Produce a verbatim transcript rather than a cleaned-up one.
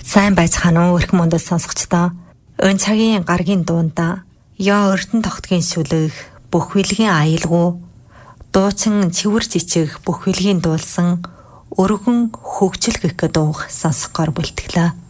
Сайн байцгаана уу өрх мөндөд сонсогчдоо. Өн цагийн гаргийн дуунда ёо өртөн тогтгийн сүлэг бүх хвилгийн аялгуу дуучин цэвэр жичиг бүх хвилгийн дуулсан өргөн хөгжил гэх дуух сонсохоор бүлтгэлээ.